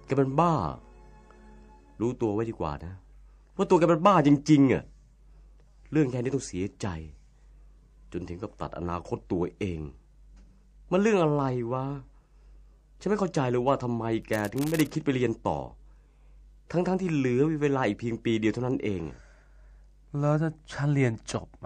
แกเป็นบ้ารู้ตัวไว้ดีกว่านะว่าตัวแกเป็นบ้าจริงๆอ่ะเรื่องแค่นี้ต้องเสียใจจนถึงกับตัดอนาคตตัวเองมันเรื่องอะไรวะฉันไม่เข้าใจเลยว่าทำไมแกถึงไม่ได้คิดไปเรียนต่อทั้งที่เหลือเวลาอีกเพียงปีเดียวเท่านั้นเองแล้วถ้าฉันเรียนจบ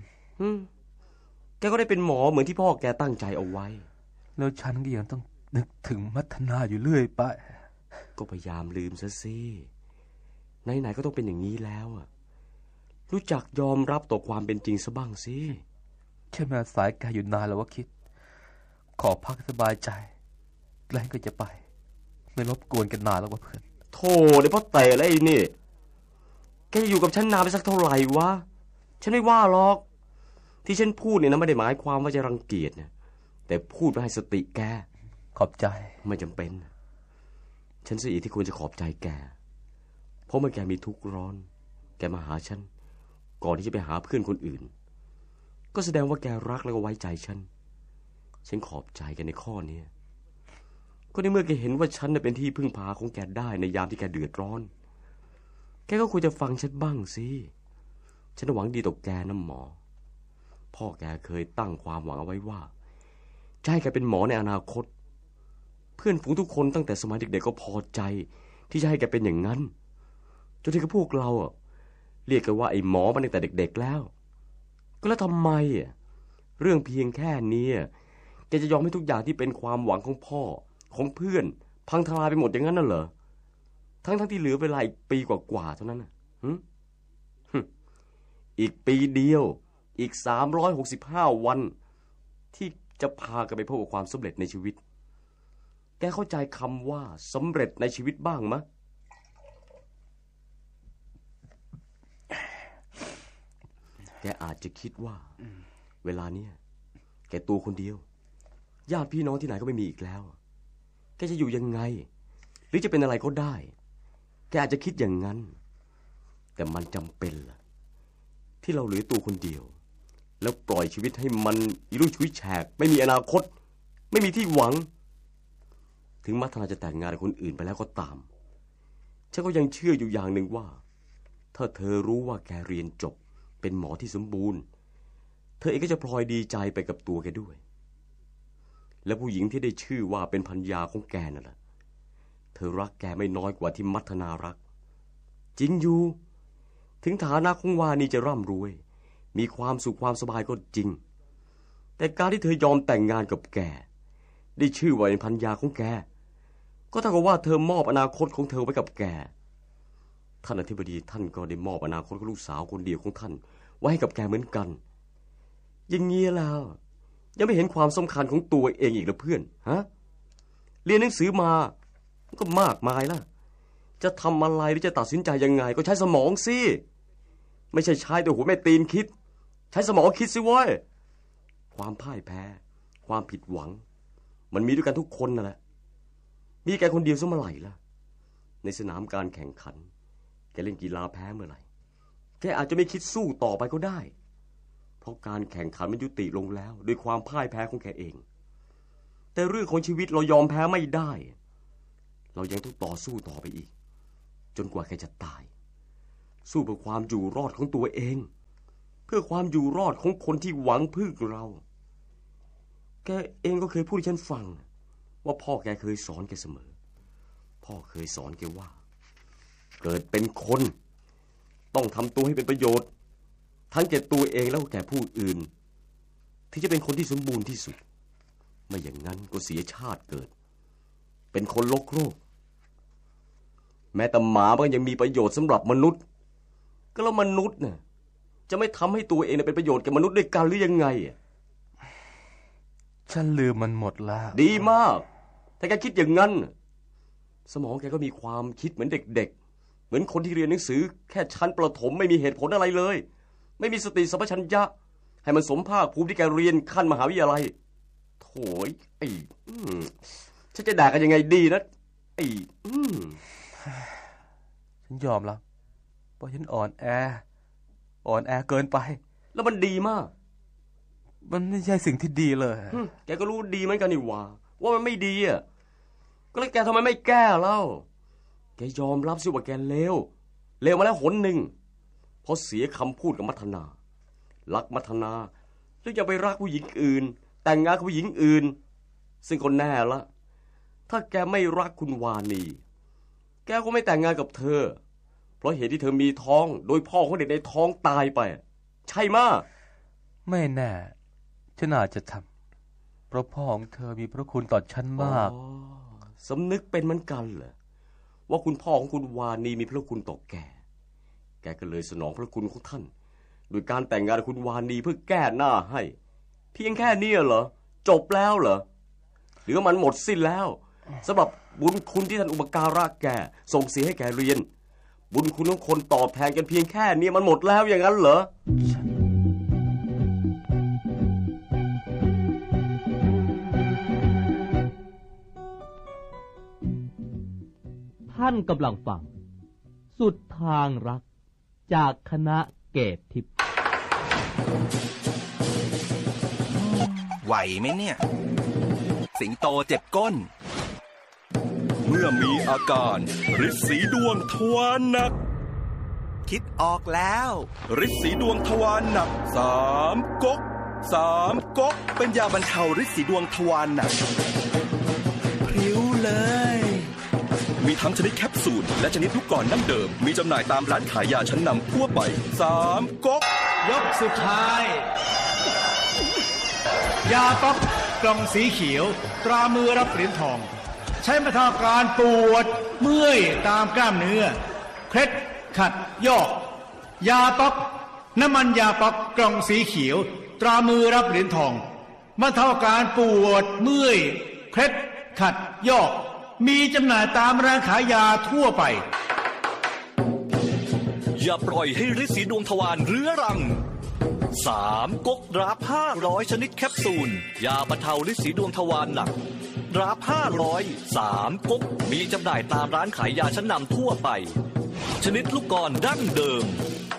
แกก็ได้เป็นหมอเหมือนที่พ่อแกตั้งใจเอาไว้แล้วฉันก็ยังต้องนึกถึงมัทนาอยู่เรื่อยไปก็พยายามลืมซะสิไหนๆก็ต้องเป็นอย่างนี้แล้วอ่ะรู้จักยอมรับต่อความเป็นจริงซะบ้างสิฉันมาสายแกอยู่นานแล้วว่าคิดขอพักสบายใจแล้วก็จะไปไม่รบกวนกันนานแล้วว่าเพื่อนโธ่เดี๋ยวพ่อเตะแล้วไอ้นี่แกจะอยู่กับฉันนานไปสักเท่าไหร่วะฉันไม่ว่าหรอกที่ฉันพูดเนี่ยนะไม่ได้หมายความว่าจะรังเกียจนะแต่พูดเพื่อให้สติแกขอบใจไม่จำเป็นฉันสิที่ควรจะขอบใจแกเพราะเมื่อแกมีทุกข์ร้อนแกมาหาฉันก่อนที่จะไปหาเพื่อนคนอื่นก็แสดงว่าแกรักแล้วก็ไว้ใจฉันขอบใจแกในข้อนี้ก็ในเมื่อแกเห็นว่าฉันเป็นที่พึ่งพาของแกได้ในยามที่แกเดือดร้อนแกก็ควรจะฟังฉันบ้างสิฉันหวังดีต่อแกนะหมอพ่อแกเคยตั้งความหวังเอาไว้ว่าจะให้แกเป็นหมอในอนาคตเพื่อนฝูงทุกคนตั้งแต่สมัยเด็กๆก็พอใจที่จะให้แกเป็นอย่างนั้นจนถึงกับพวกเราเรียกกันว่าไอ้หมอมาตั้งแต่เด็กๆแล้วก็แล้วทำไมเรื่องเพียงแค่นี้แกจะยอมให้ทุกอย่างที่เป็นความหวังของพ่อของเพื่อนพังทลายไปหมดอย่างนั้นน่ะเหรอทั้งที่เหลือเวลาอีกปีกว่าๆเท่านั้นอีกปีเดียวอีก365วันที่จะพากันไปพบกับความสำเร็จในชีวิตแกเข้าใจคำว่าสำเร็จในชีวิตบ้างมะแกอาจจะคิดว่าเวลาเนี้ยแกตัวคนเดียวญาติพี่น้องที่ไหนก็ไม่มีอีกแล้วแกจะอยู่ยังไงหรือจะเป็นอะไรก็ได้แกอาจจะคิดอย่างนั้นแต่มันจำเป็นล่ะที่เราเหลือตัวคนเดียวแล้วปล่อยชีวิตให้มันอีลุ่ยฉุยแฉกไม่มีอนาคตไม่มีที่หวังถึงมัทนาจะแต่งงานกับคนอื่นไปแล้วก็ตามฉันก็ยังเชื่ออยู่อย่างหนึ่งว่าถ้าเธอรู้ว่าแกเรียนจบเป็นหมอที่สมบูรณ์เธอเองก็จะพลอยดีใจไปกับตัวแกด้วยและผู้หญิงที่ได้ชื่อว่าเป็นภรรยาของแกนั่นแหละเธอรักแกไม่น้อยกว่าที่มัทนารักจริงอยู่ถึงฐานะของวานี่จะร่ำรวยมีความสุขความสบายก็จริงแต่การที่เธอยอมแต่งงานกับแกได้ชื่อว่าเป็นภรรยาของแกก็เท่ากับว่าเธอมอบอนาคตของเธอไว้กับแกท่านอธิบดีท่านก็ได้มอบอนาคตของลูกสาวคนเดียวของท่านไว้ให้กับแกเหมือนกันอย่างงี้แล้วยังไม่เห็นความสำคัญของตัวเองอีกเหรอเพื่อนฮะเรียนหนังสือมาก็มากมายแล้วจะทำอะไรหรือจะตัดสินใจยังไงก็ใช้สมองสิไม่ใช่ใช้แต่หัวแม่ตีนคิดใช้สมองคิดสิเว้ยความพ่ายแพ้ความผิดหวังมันมีด้วยกันทุกคนนั่นแหละมีแกคนเดียวซะเมื่อไหร่ล่ะในสนามการแข่งขันแกเล่นกีฬาแพ้เมื่อไหร่แกอาจจะไม่คิดสู้ต่อไปก็ได้เพราะการแข่งขันมันยุติลงแล้วด้วยความพ่ายแพ้ของแกเองแต่เรื่องของชีวิตเรายอมแพ้ไม่ได้เรายังต้องต่อสู้ต่อไปอีกจนกว่าแกจะตายสู้เพื่อความอยู่รอดของตัวเองเพื่อความอยู่รอดของคนที่หวังพึ่งเราแกเองก็เคยพูดให้ฉันฟังว่าพ่อแกเคยสอนแกเสมอพ่อเคยสอนแกว่าเกิดเป็นคนต้องทำตัวให้เป็นประโยชน์ทั้งแก่ตัวเองแล้วก็แก่ผู้อื่นที่จะเป็นคนที่สมบูรณ์ที่สุดไม่อย่างนั้นก็เสียชาติเกิดเป็นคนโลกแม้แต่หมามันยังมีประโยชน์สำหรับมนุษย์ก็แล้วมนุษย์น่ะจะไม่ทำให้ตัวเองเป็นประโยชน์แก่มนุษย์ด้วยกันหรือยังไงฉันลืมมันหมดแล้วดีมากถ้าแกคิดอย่างนั้นสมองแกก็มีความคิดเหมือนเด็กๆเหมือนคนที่เรียนหนังสือแค่ชั้นประถมไม่มีเหตุผลอะไรเลยไม่มีสติสัมปชัญญะให้มันสมภาคภูมิที่แกเรียนขั้นมหาวิทยาลัยโถ่ไอ้ฉันจะด่ากันยังไงดีนะไอ้ฉันยอมแล้วเพราะฉันอ่อนแอเกินไปแล้วมันดีมากมันไม่ใช่สิ่งที่ดีเลยแกก็รู้ดีเหมือนกันนี่ว่ามันไม่ดีก็แล้วแกทำไมไม่แก้เล่ายอมรับสิว่าแกเลวมาแล้วหนหนึ่งเพราะเสียคำพูดกับมัทนารักมัทนาแล้วยังไปรักผู้หญิงอื่นแต่งงานกับผู้หญิงอื่นซึ่งก็แน่ละถ้าแกไม่รักคุณวานีแกก็ไม่แต่งงานกับเธอเพราะเหตุที่เธอมีท้องโดยพ่อของเด็กในท้องตายไปใช่ไหมไม่แน่ฉันอาจจะทำเพราะพ่อของเธอมีพระคุณต่อฉันมากสำนึกเป็นเหมือนกันเหรอว่าคุณพ่อของคุณวานีมีพระคุณต่อแกก็เลยสนองพระคุณของท่านโดยการแต่งงานกับคุณวานีเพื่อแก้หน้าให้เพียงแค่นี้เหรอจบแล้วเหรอหรือมันหมดสิ้นแล้วสำหรับบุญคุณที่ท่านอุปการะแกส่งเสียให้แกเรียนบุญคุณของคนตอบแทนกันเพียงแค่นี้มันหมดแล้วอย่างนั้นเหรอท่านกำลังฟังสุดทางรักจากคณะเกตทิพย์ไหวไหมเนี่ยสิงโตเจ็บก้นเมื่อมีอาการฤทธิ์สีดวงทวารหนักคิดออกแล้วฤทธิ์สีดวงทวารหนัก3 ก๊กเป็นยาบรรเทาฤทธิ์สีดวงทวารหนักพริ้วเลยมีทั้งชนิดแคปซูลและชนิดลูกกลอนดั้งเดิมมีจำหน่ายตามร้านขายยาชั้นนำทั่วไป3 ก๊กยกสุดท้ายยาต๊อกกล่องสีเขียวตรามือรับเหรียญทองใช้บรรเทาอาการปวดเมื่อยตามกล้ามเนื้อเคล็ดขัดยอกยาต๊อกน้ำมันยาป๊อกกล่องสีเขียวตรามือรับเหรียญทองบรรเทาอาการปวดเมื่อยเคล็ดขัดยอกมีจำหน่ายตามร้านขายยาทั่วไปอย่าปล่อยให้ฤทธิ์สีดวงทวารเรื้อรัง3 ก๊กดราฟ500ชนิดแคปซูลยาบรรเทาฤทธิ์สีดวงทวารหนักดราฟ500 3 ก๊กมีจำหน่ายตามร้านขายยาชั้นนำทั่วไปชนิดลูกกลอนดั้งเดิม